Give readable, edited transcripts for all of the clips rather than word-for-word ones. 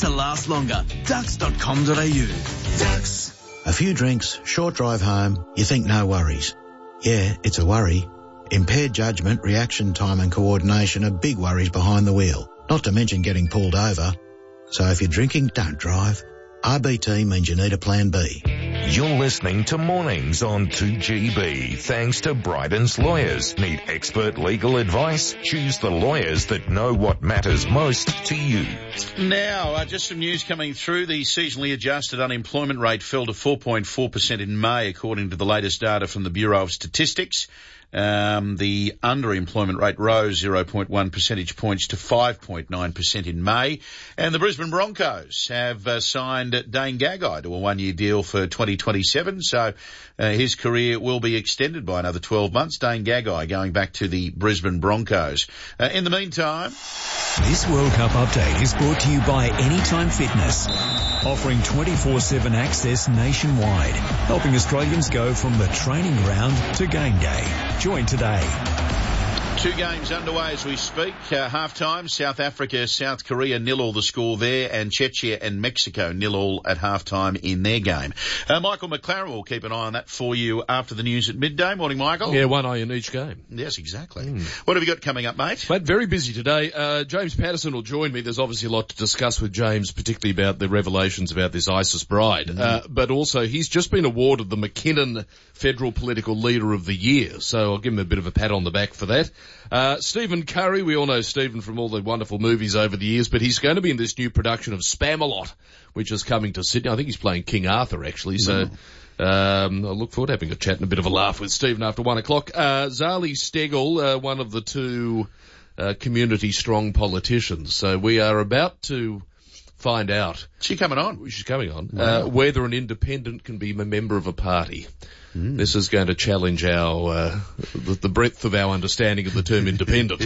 to last longer. Ducks.com.au. Ducks. A few drinks, short drive home, you think no worries. Yeah, it's a worry. Impaired judgment, reaction time and coordination are big worries behind the wheel, not to mention getting pulled over. So if you're drinking, don't drive. RBT means you need a plan B. You're listening to Mornings on 2GB. Thanks to Bryden's Lawyers. Need expert legal advice? Choose the lawyers that know what matters most to you. Now, just some news coming through. The seasonally adjusted unemployment rate fell to 4.4% in May, according to the latest data from the Bureau of Statistics. The underemployment rate rose 0.1 percentage points to 5.9% in May. And the Brisbane Broncos have signed Dane Gagai to a one-year deal for 2027. So his career will be extended by another 12 months. Dane Gagai going back to the Brisbane Broncos. In the meantime... This World Cup update is brought to you by Anytime Fitness, offering 24/7 access nationwide, helping Australians go from the training ground to game day. Join today. Two games underway as we speak. Half-time, South Africa, South Korea 0-0 the score there, and Czechia and Mexico 0-0 at half-time in their game. Michael McLaren will keep an eye on that for you after the news at midday. Morning, Michael. Yeah, one eye in each game. Yes, exactly. What have you got coming up, mate? Mate, very busy today. James Patterson will join me. There's obviously a lot to discuss with James, particularly about the revelations about this ISIS bride. But also, he's just been awarded the McKinnon Federal Political Leader of the Year, so I'll give him a bit of a pat on the back for that. Stephen Curry, we all know Stephen from all the wonderful movies over the years, but he's going to be in this new production of Spamalot, which is coming to Sydney. I think he's playing King Arthur, actually, so I look forward to having a chat and a bit of a laugh with Stephen after 1 o'clock. Zali Steggall, one of the two community strong politicians, so we are about to find out. She's coming on. She's coming on. Whether an independent can be a member of a party. This is going to challenge our the breadth of our understanding of the term independent.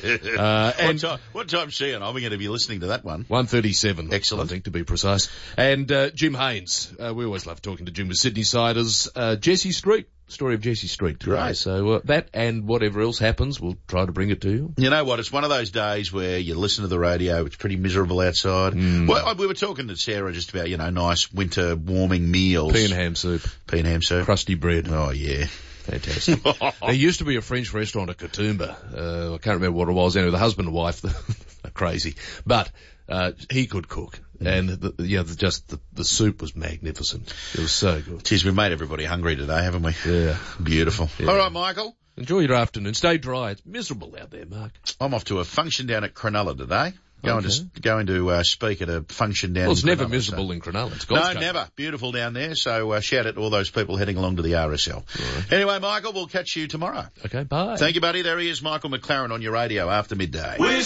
What time's she on? Are we going to be listening to that one? 1:37. Excellent. I think, to be precise. And Jim Haynes. We always love talking to Jim with Sydney Siders. Jesse Street. Story of Jesse Street today. Right. So that and whatever else happens, we'll try to bring it to you. You know what? It's one of those days where you listen to the radio. It's pretty miserable outside. Well, we were talking to Sarah just about, nice winter warming meals. Pea and ham soup. Crusty bread. Oh, yeah. Fantastic. There used to be a French restaurant at Katoomba. I can't remember what it was. Anyway, the husband and wife are crazy. But he could cook. And the soup was magnificent. It was so good. Geez, we've made everybody hungry today, haven't we? Yeah. Beautiful. Yeah. All right, Michael. Enjoy your afternoon. Stay dry. It's miserable out there, Mark. I'm off to a function down at Cronulla today. Going to speak at a function down in Cronulla. Well, it's never miserable in Cronulla. It's golf country. Never. Beautiful down there. So shout out to all those people heading along to the RSL. Right. Anyway, Michael, we'll catch you tomorrow. Okay, bye. Thank you, buddy. There he is, Michael McLaren on your radio after midday.